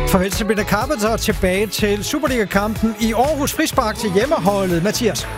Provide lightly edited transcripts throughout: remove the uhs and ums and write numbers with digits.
Farvel til Peter Carpenter, tilbage til Superliga-kampen i Aarhus. Frispark til hjemmeholdet. Mathias.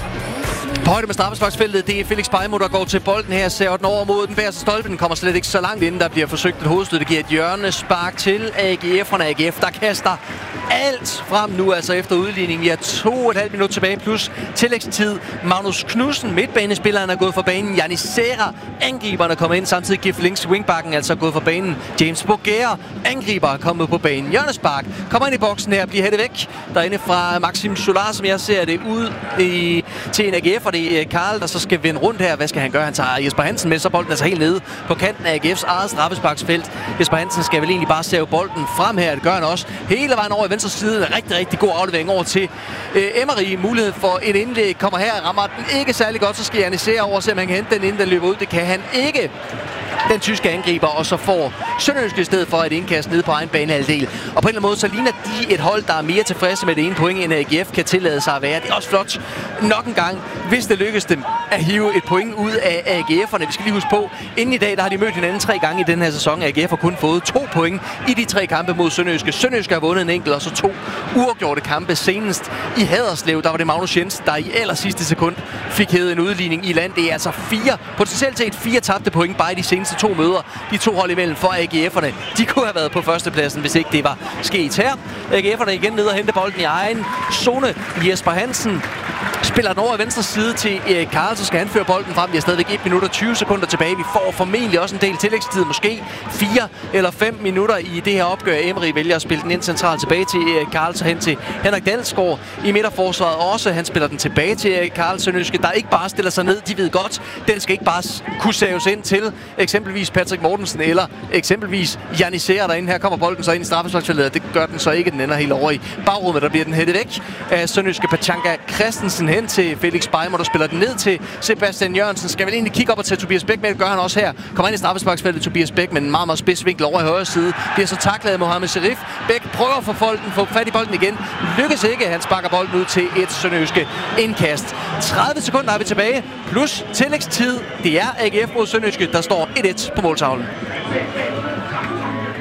På højde med straffesparksfeltet, det er Felix Beijmo, der går til bolden her, ser den over mod den bagerste stolpe. Den kommer slet ikke så langt inden, der bliver forsøgt et hovedstød. Det giver et hjørnespark til AGF'erne. AGF, der kaster alt frem nu, altså efter udligningen. Vi har 2,5 minutter tilbage, plus tillægstid. Magnus Knudsen, midtbanespilleren, er gået for banen. Janis Serra, angriberne, er kommet ind. Samtidig Gif Links, wingbacken, altså gået for banen. James Boguer, angriber, er kommet på banen. Hjørnespark kommer ind i boksen her, bliver hættet væk. Derinde fra Maxim Solar, som jeg ser det, ud til en AGF, og det er Karl, der så skal vende rundt her. Hvad skal han gøre? Han tager Jesper Hansen med, så bolden er så helt nede på kanten af AGF's eget straffesparksfelt. Jesper Hansen skal vel egentlig bare save bolden frem her. Det gør han også hele vejen over i venstre side. En rigtig, rigtig god aflevering over til Emery. Mulighed for et indlæg kommer her. Rammer den ikke særlig godt, så skal Janis Serra over, se om han kan hente den, inden den løber ud. Det kan han ikke. Den tyske angriber, og så får Sønderjyske i stedet for et indkast nede på egen banehalvdel. Og på en eller anden måde, så ligner de et hold, der er mere tilfredse med det ene point, end AGF kan tillade sig at være. Det er også flot nok en gang, hvis det lykkes dem at hive et point ud af AGF'erne. Vi skal lige huske på, inden i dag, der har de mødt hinanden 3 gange i den her sæson. AGF har kun fået 2 point i de 3 kampe mod Sønderjyske. Sønderjyske har vundet en enkelt, og så 2 uafgjorte kampe. Senest i Haderslev, der var det Magnus Jensen, der i allersidste sekund fik hævet en udligning i land. Det er altså 4, potentielt set 4 tabte point bare i de seneste 2 møder. De 2 hold imellem for AGF'erne. De kunne have været på førstepladsen, hvis ikke det var sket her. AGF'erne igen ned og hente bolden i egen zone. Jesper Hansen spiller den over i venstre side til Erik Karl, så skal han føre bolden frem. Vi har stadigvæk 1 minut og 20 sekunder tilbage. Vi får formentlig også en del tillægstid, måske 4 eller 5 minutter i det her opgør. Emery vælger at spille den ind centralt tilbage til Erik Karl, så hen til Henrik Dalsgaard i midterforsvaret også. Han spiller den tilbage til Erik Karl. Sønderjyske, der ikke bare stiller sig ned, de ved godt, den skal ikke bare kunne saves ind til eksempelvis Patrick Mortensen eller eksempelvis Janis Serra derinde. Her kommer bolden så ind i straffesparksfeltet, det gør den så ikke. Den ender helt over i bagrummet, der bliver den hættet væk af Sønderjyske. Pachanka Christensen hen til Felix Beijmo, der spiller den ned til Sebastian Jørgensen. Skal vel egentlig kigge op og tage Tobias Bæk med, det gør han også her. Kommer ind i straffesparksfeltet, Tobias Bæk, med en meget, meget spids vinkel over i højre side. Bliver så taklet af Mohamed Sherif. Bæk prøver at få fat i bolden igen. Lykkes ikke, han sparker bolden ud til et Sønderjyske indkast. 30 sekunder har vi tilbage, plus tillægstid. Det er AGF mod Sønderjyske, der står 1-1 på måltavlen.